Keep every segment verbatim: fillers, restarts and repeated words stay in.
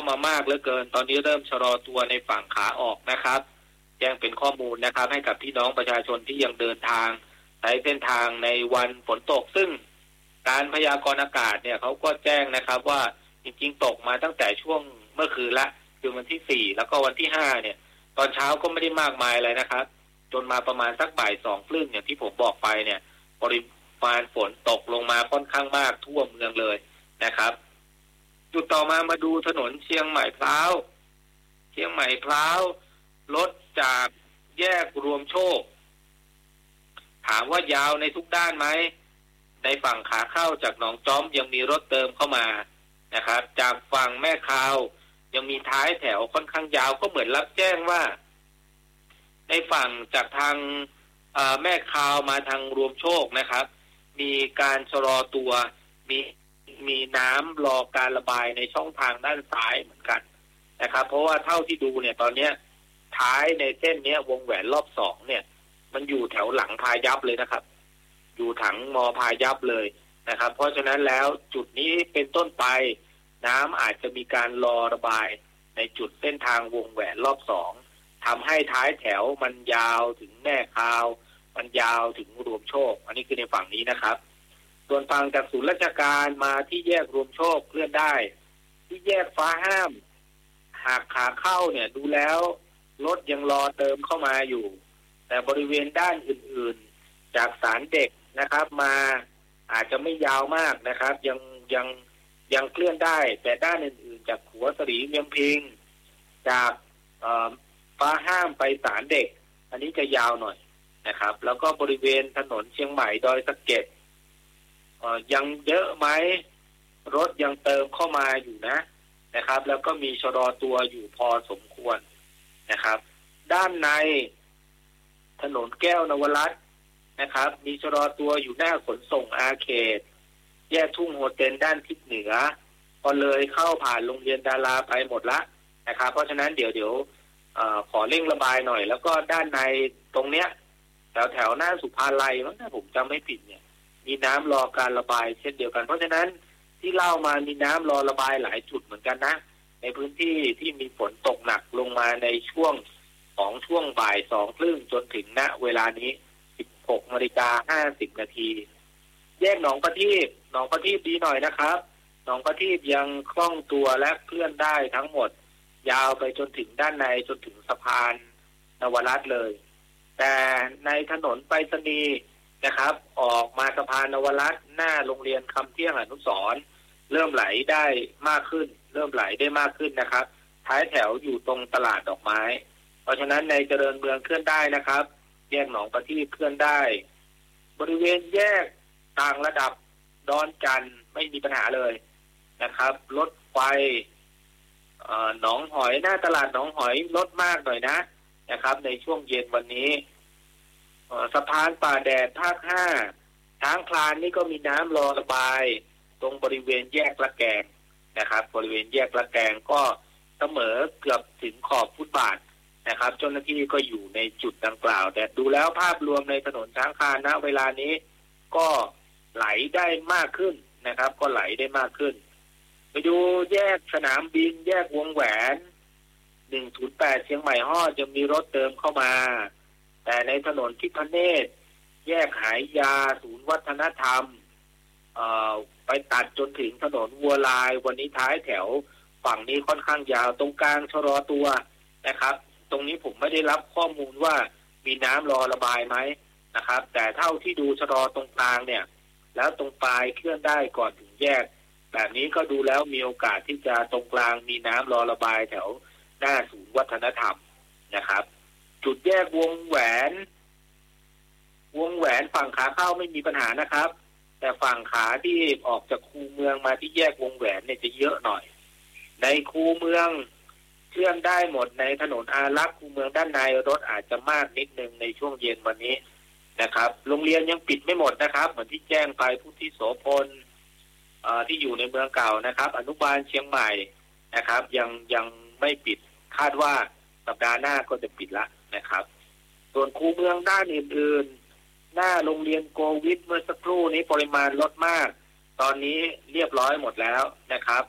ามามากเหลือเกินตอนนี้เริ่มชะลอตัวในฝั่งขาออกนะครับแจ้งเป็นข้อมูลนะครับให้กับพี่น้องประชาชนที่ยังเดินทางใช้เส้นทางในวันฝนตกซึ่งการพยากรณ์อากาศเนี่ยเขาก็แจ้งนะครับว่าจริงๆตกมาตั้งแต่ช่วงเมื่อคืนละคือวันที่สี่แล้วก็วันที่ห้าเนี่ยตอนเช้าก็ไม่ได้มากมายอะไรนะครับจนมาประมาณสักบ่ายสองครึ่งอย่างที่ผมบอกไปเนี่ยปริมาณฝนตกลงมาค่อนข้างมากทั่วเมืองเลยนะครับจุดต่อมามาดูถนนเชียงใหม่พร้าวเชียงใหม่พร้าวรถจากแยกรวมโชคถามว่ายาวในทุกด้านไหมในฝั่งขาเข้าจากหนองจ้อมยังมีรถเติมเข้ามานะครับจากฝั่งแม่คาวยังมีท้ายแถวค่อนข้างยาวก็เหมือนรับแจ้งว่าในฝั่งจากทางแม่คาวมาทางรวมโชคนะครับมีการชะลอตัวมีมีน้ำรอการระบายในช่องทางด้านซ้ายเหมือนกันนะครับเพราะว่าเท่าที่ดูเนี่ยตอนนี้ท้ายในเส้นนี้วงแหวนรอบสองเนี่ยมันอยู่แถวหลังพายัพเลยนะครับอยู่ถังมอพายัพเลยนะครับเพราะฉะนั้นแล้วจุดนี้เป็นต้นไปน้ำอาจจะมีการรอระบายในจุดเส้นทางวงแหวนรอบสองทำให้ท้ายแถวมันยาวถึงแม่คาวมันยาวถึงรวมโชคอันนี้คือในฝั่งนี้นะครับส่วนฝั่งจากศูนย์ราชการมาที่แยกรวมโชคเคลื่อนได้ที่แยกฟ้าห้ามหากขาเข้าเนี่ยดูแล้วรถยังรอเติมเข้ามาอยู่แต่บริเวณด้านอื่นๆจากศาลเด็กนะครับมาอาจจะไม่ยาวมากนะครับยังยังยังเคลื่อนได้แต่ด้านอื่นๆจากขัวสรีเมียงพิงจากฟ้าห้ามไปศาลเด็กอันนี้จะยาวหน่อยนะครับแล้วก็บริเวณถนนเชียงใหม่ดอยสะเก็ดยังเยอะไหมรถยังเติมเข้ามาอยู่นะนะครับแล้วก็มีชะลอตัวอยู่พอสมควรนะครับด้านในถนนแก้วนวรัตน์นะครับมีชะลอตัวอยู่หน้าขนส่งอาเขตแยกทุ่งโฮเทลด้านทิศเหนือพอเลยเข้าผ่านโรงเรียนดาราไปหมดละนะครับเพราะฉะนั้นเดี๋ยวเดี๋ยวขอเร่งระบายหน่อยแล้วก็ด้านในตรงเนี้ยแถวแถวหน้าสุภาลัยมั้งถ้าผมจำไม่ผิดเนี่ยมีน้ำรอการระบายเช่นเดียวกันเพราะฉะนั้นที่เล่ามามีน้ำรอระบายหลายจุดเหมือนกันนะในพื้นที่ที่มีฝนตกหนักลงมาในช่วงของช่วงบ่ายสองครึ่งจนถึงณเวลานี้สิบหกนาฬิกาห้าสิบนาทีแยกหนองประทีปหนองประทีปดีหน่อยนะครับหนองประทีปยังคล่องตัวและเคลื่อนได้ทั้งหมดยาวไปจนถึงด้านในจนถึงสะพานนวรัตน์เลยแต่ในถนนไปรษณีย์นะครับออกมาสะพานนวรัตน์หน้าโรงเรียนคำเที่ยงอนุสรณ์เริ่มไหลได้มากขึ้นเริ่มไหลได้มากขึ้นนะครับท้ายแถวอยู่ตรงตลาดดอกไม้เพราะฉะนั้นในเจริญเมืองเคลื่อนได้นะครับแยกหนองประทีปเคลื่อนได้บริเวณแยกต่างระดับดอนจันทร์ไม่มีปัญหาเลยนะครับรถไฟหนองหอยหน้าตลาดหนองหอยลดมากหน่อยนะนะครับในช่วงเย็นวันนี้สะพานป่าแดดภาคห้าช้างคลานนี่ก็มีน้ำรอระบายตรงบริเวณแยกละแกงนะครับบริเวณแยกละแกงก็เสมอเกือบถึงขอบฟุตบาทนะครับเจ้าหน้าที่ก็อยู่ในจุดดังกล่าวแต่ดูแล้วภาพรวมในถนนช้างคลานณเวลานี้ก็ไหลได้มากขึ้นนะครับก็ไหลได้มากขึ้นไปดูแยกสนามบินแยกวงแหวนหนึ่งศูนย์แปดเชียงใหม่ฮอดยังมีรถเติมเข้ามาแต่ในถนนทิพเนตรแยกหายยาศูนย์วัฒนธรรมไปตัดจนถึงถนนวัวลายวันนี้ท้ายแถวฝั่งนี้ค่อนข้างยาวตรงกลางชะลอตัวนะครับตรงนี้ผมไม่ได้รับข้อมูลว่ามีน้ำรอระบายไหมนะครับแต่เท่าที่ดูชะลอตรงกลางเนี่ยแล้วตรงปลายเคลื่อนได้ก่อนถึงแยกแบบนี้ก็ดูแล้วมีโอกาสที่จะตรงกลางมีน้ำรอระบายแถวหน้าศูนย์วัฒนธรรมนะครับจุดแยกวงแหวนวงแหวนฝั่งขาเข้าไม่มีปัญหานะครับแต่ฝั่งขาที่ออกจากคูเมืองมาที่แยกวงแหวนเนี่ยจะเยอะหน่อยในคูเมืองเคลื่อนได้หมดในถนนอารักษ์คูเมืองด้านในรถอาจจะมากนิดนึงในช่วงเย็นวันนี้นะครับโรงเรียนยังปิดไม่หมดนะครับเหมือนที่แจ้งไปผู้ที่โสพลที่อยู่ในเมืองเก่านะครับอนุบาลเชียงใหม่นะครับยังยังไม่ปิดคาดว่าสัปดาห์หน้าก็จะปิดละนะครับส่วนคูเมืองด้านอื่นๆหน้าโรงเรียนโกวิทเมื่อสักครู่นี้ปริมาณลดมากตอนนี้เรียบร้อยหมดแล้วนะครับ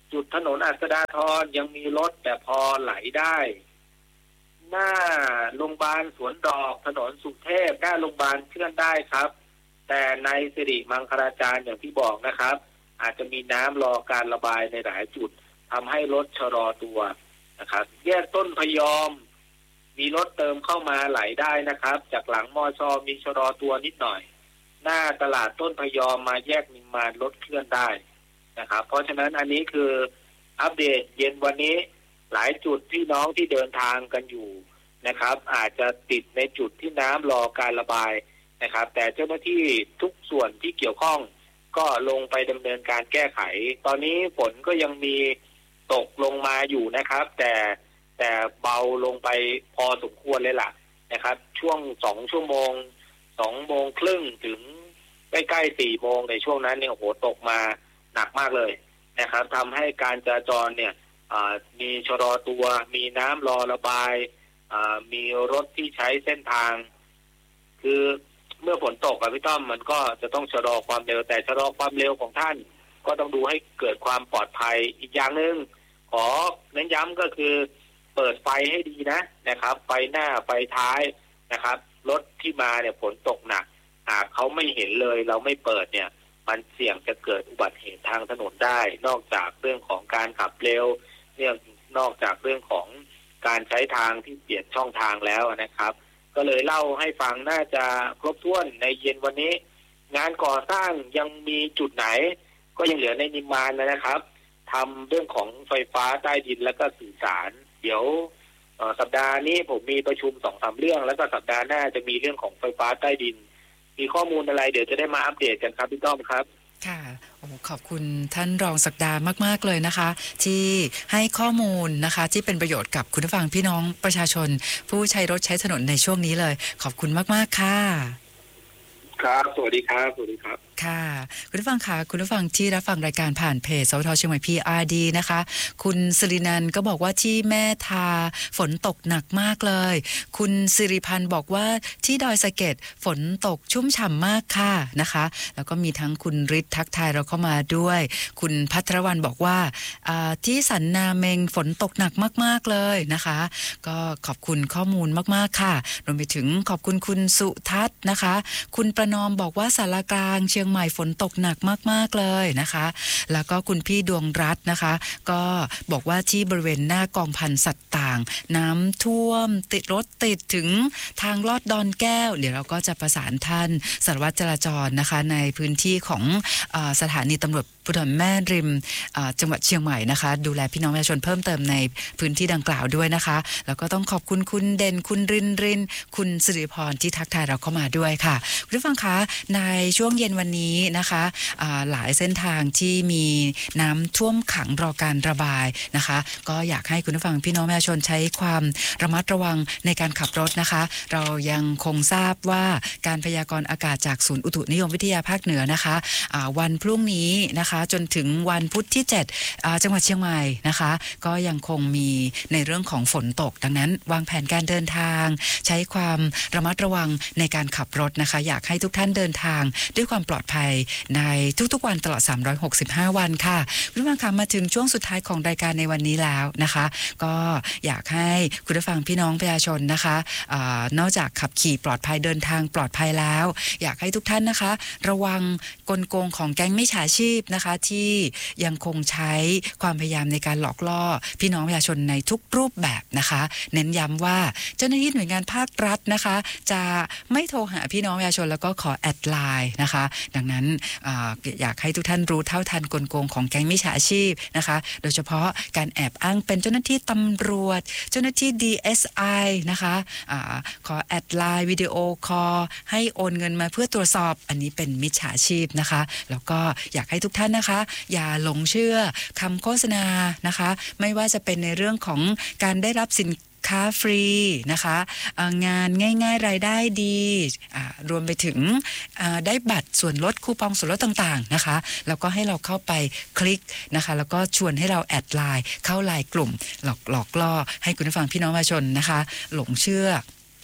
จุดถนนอัสดาธรยังมีรถแต่พอไหลได้หน้าโรงพยาบาลสวนดอกถนนสุเทพหน้าโรงพยาบาลเคลื่อนได้ครับแต่ในสิริมังคลาจารย์อย่างที่บอกนะครับอาจจะมีน้ำรอการระบายในหลายจุดทำให้รถชะลอตัวนะครับแยกต้นพยอมมีรถเติมเข้ามาไหลได้นะครับจากหลังมอชอมีชะลอตัวนิดหน่อยหน้าตลาดต้นพยอมมาแยกนิมมานรถเคลื่อนได้นะครับเพราะฉะนั้นอันนี้คืออัปเดตเย็นวันนี้หลายจุดพี่น้องที่เดินทางกันอยู่นะครับอาจจะติดในจุดที่น้ำรอการระบายนะครับแต่เจ้าหน้าที่ทุกส่วนที่เกี่ยวข้องก็ลงไปดำเนินการแก้ไขตอนนี้ฝนก็ยังมีตกลงมาอยู่นะครับแต่แต่เบาลงไปพอสมควรเลยล่ะนะครับช่วงสองชั่วโมงสองโมงครึ่งถึงใกล้ๆสี่โมงในช่วงนั้นเนี่ยโอ้โหตกมาหนักมากเลยนะครับทำให้การจราจรเนี่ยมีชะลอตัวมีน้ำรอระบายมีรถที่ใช้เส้นทางคือเมื่อฝนตกอะพี่ต้อมมันก็จะต้องชะลอความเร็วแต่ชะลอความเร็วของท่านก็ต้องดูให้เกิดความปลอดภัยอีกอย่างหนึ่งขอเน้นย้ำก็คือเปิดไฟให้ดีนะนะครับไฟหน้าไฟท้ายนะครับรถที่มาเนี่ยฝนตกหนักหากเขาไม่เห็นเลยเราไม่เปิดเนี่ยมันเสี่ยงจะเกิดอุบัติเหตุทางถนนได้นอกจากเรื่องของการขับเร็วเนี่ยนอกจากเรื่องของการใช้ทางที่เปลี่ยนช่องทางแล้วนะครับก็เลยเล่าให้ฟังน่าจะครบถ้วนในเย็นวันนี้งานก่อสร้างยังมีจุดไหนก็ยังเหลือในนิมมานนะครับทำเรื่องของไฟฟ้าใต้ดินแล้วก็สื่อสารเดี๋ยวสัปดาห์นี้ผมมีประชุม สองสาม เรื่องแล้วก็สัปดาห์หน้าจะมีเรื่องของไฟฟ้าใต้ดินมีข้อมูลอะไรเดี๋ยวจะได้มาอัปเดตกันครับพี่ต้อมครับค่ะโอ้ขอบคุณท่านรองศักดามากๆเลยนะคะที่ให้ข้อมูลนะคะที่เป็นประโยชน์กับคุณผู้ฟังพี่น้องประชาชนผู้ใช้รถใช้ถนนในช่วงนี้เลยขอบคุณมากๆค่ะครับสวัสดีครับสวัสดีครับค่ะคุณผู้ฟังค่ะคุณผู้ฟังที่รับฟังรายการผ่านเพจสวทเชียงใหม่ พี อาร์ ดี นะคะคุณสิรินันท์ก็บอกว่าที่แม่ทาฝนตกหนักมากเลยคุณสิริพันธ์บอกว่าที่ดอยสะเก็ดฝนตกชุ่มฉ่ำมากค่ะนะคะแล้วก็มีทั้งคุณฤทธิ์ทักทายเราเข้ามาด้วยคุณภัทรวรรณบอกว่าที่สันนาเมงฝนตกหนักมากๆเลยนะคะก็ขอบคุณข้อมูลมากๆค่ะรวมไปถึงขอบคุณคุณสุทัศน์นะคะคุณประนอมบอกว่าสารกลางเชียงใหม่ฝนตกหนักมากๆเลยนะคะแล้วก็คุณพี่ดวงรัตน์นะคะก็บอกว่าที่บริเวณหน้ากองพันสัตว์ต่างน้ำท่วมติดรถติดถึงทางลอดดอนแก้วเดี๋ยวเราก็จะประสานท่านสารวัตรจราจรนะคะในพื้นที่ของเอ่อสถานีตำรวจภูธรแม่ริมจังหวัดเชียงใหม่นะคะดูแลพี่น้องประชาชนเพิ่มเติมในพื้นที่ดังกล่าวด้วยนะคะแล้วก็ต้องขอบคุณคุณเด่นคุณรินรินคุณสิริพรที่ทักทายเราเข้ามาด้วยค่ะคุณผู้ฟังคะในช่วงเย็นวันนี้นะคะหลายเส้นทางที่มีน้ำท่วมขังรอการระบายนะคะก็อยากให้คุณผู้ฟังพี่น้องประชาชนใช้ความระมัดระวังในการขับรถนะคะเรายังคงทราบว่าการพยากรณ์อากาศจากศูนย์อุตุนิยมวิทยาภาคเหนือนะคะวันพรุ่งนี้นะคะจนถึงวันพุธที่เจ็ดจังหวัดเชียงใหม่นะคะก็ยังคงมีในเรื่องของฝนตกดังนั้นวางแผนการเดินทางใช้ความระมัดระวังในการขับรถนะคะอยากให้ทุกท่านเดินทางด้วยความปลอดภัยในทุกๆวันตลอดสามร้อยหกสิบห้าวันค่ะคุณผู้ฟังคะมาถึงช่วงสุดท้ายของรายการในวันนี้แล้วนะคะก็อยากให้คุณผู้ฟังพี่น้องประชาชนนะคะเอ่อนอกจากขับขี่ปลอดภัยเดินทางปลอดภัยแล้วอยากให้ทุกท่านนะคะระวังกลโกงของแก๊งมิจฉาชีพนะคะที่ยังคงใช้ความพยายามในการหลอกล่อพี่น้องประชาชนในทุกรูปแบบนะคะเน้นย้ำว่าเจ้าหน้าที่หน่วยงานภาครัฐนะคะจะไม่โทรหาพี่น้องประชาชนแล้วก็ขอแอดไลน์นะคะดังนั้น อ, อยากให้ทุกท่านรู้เท่าทันกลโกงของแก๊งมิจฉาชีพนะคะโดยเฉพาะการแอบอ้างเป็นเจ้าหน้าที่ตำรวจเจ้าหน้าที่ ดี เอส ไอ นะคะอะขอแอดไลน์วิดีโอคอลให้โอนเงินมาเพื่อตรวจสอบอันนี้เป็นมิจฉาชีพนะคะแล้วก็อยากให้ทุกท่านนะคะอย่าหลงเชื่อคำโฆษณานะคะไม่ว่าจะเป็นในเรื่องของการได้รับสินค้าฟรีนะคะงานง่ายๆรายได้ดีรวมไปถึงได้บัตรส่วนลดคูปองส่วนลดต่างๆนะคะแล้วก็ให้เราเข้าไปคลิกนะคะแล้วก็ชวนให้เราแอดไลน์เข้าไลน์กลุ่มหลอกหลอกล่อให้คุณผู้ฟังพี่น้องประชาชนนะคะหลงเชื่อ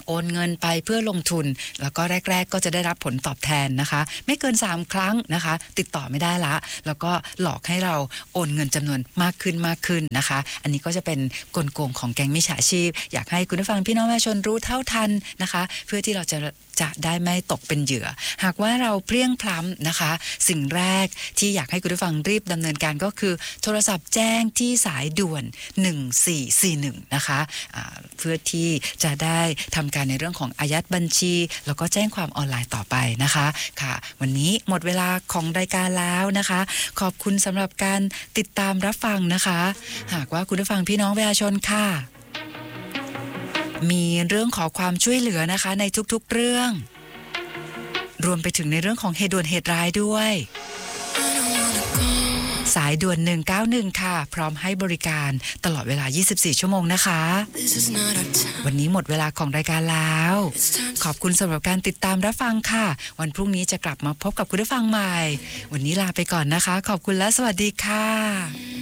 โอนเงินไปเพื่อลงทุนแล้วก็แรกๆก็จะได้รับผลตอบแทนนะคะไม่เกินสามครั้งนะคะติดต่อไม่ได้ละแล้วก็หลอกให้เราโอนเงินจำนวนมากขึ้นมากขึ้นนะคะอันนี้ก็จะเป็นกลโกงของแก๊งมิจฉาชีพอยากให้คุณผู้ฟังพี่น้องประชาชนรู้เท่าทันนะคะเพื่อที่เราจะจะได้ไม่ตกเป็นเหยื่อหากว่าเราเพลียงพล้ำนะคะสิ่งแรกที่อยากให้คุณผู้ฟังรีบดำเนินการก็คือโทรศัพท์แจ้งที่สายด่วนหนึ่งสี่สี่หนึ่งนะคะะเพื่อที่จะได้ทำการในเรื่องของอายัดบัญชีแล้วก็แจ้งความออนไลน์ต่อไปนะคะค่ะวันนี้หมดเวลาของรายการแล้วนะคะขอบคุณสำหรับการติดตามรับฟังนะคะหากว่าคุณผู้ฟังพี่น้องประชาชนค่ะมีเรื่องขอความช่วยเหลือนะคะในทุกๆเรื่องรวมไปถึงในเรื่องของเหตุด่วนเหตุร้ายด้วยสายด่วนหนึ่งเก้าหนึ่งค่ะพร้อมให้บริการตลอดเวลายี่สิบสี่ชั่วโมงนะคะวันนี้หมดเวลาของรายการแล้วขอบคุณสำหรับการติดตามรับฟังค่ะวันพรุ่งนี้จะกลับมาพบกับคุณผู้ฟังใหม่วันนี้ลาไปก่อนนะคะขอบคุณและสวัสดีค่ะ